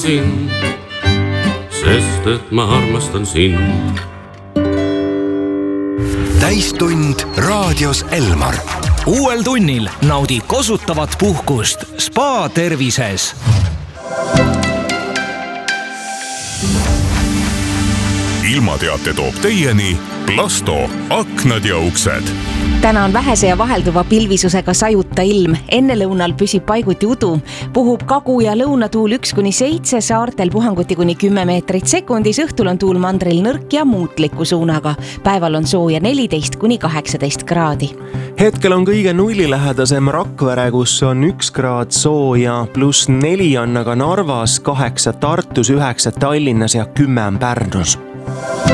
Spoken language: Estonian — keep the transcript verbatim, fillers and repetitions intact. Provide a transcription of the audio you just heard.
sind, sest et ma armastan sind. Täistund raadios Elmar. Uuel tunnil naudi kosutavat puhkust Spa tervises. Ilmateate toob teieni Plasto aknad ja uksed. Täna on vähese ja vahelduva pilvisusega sajuta ilm. Enne lõunal püsib paiguti udu. Puhub kagu- ja lõunatuul üks kuni seitse, saartel puhanguti kuni kümme meetrit sekundis. Õhtul on tuul mandril nõrk ja muutliku suunaga. Päeval on sooja neliteist kuni kaheksateist kraadi. Hetkel on kõige nullilähedasem Rakvere, kus on üks kraad sooja, pluss neli on aga Narvas, kaheksa Tartus, üheksa Tallinnas ja kümme Pärnus.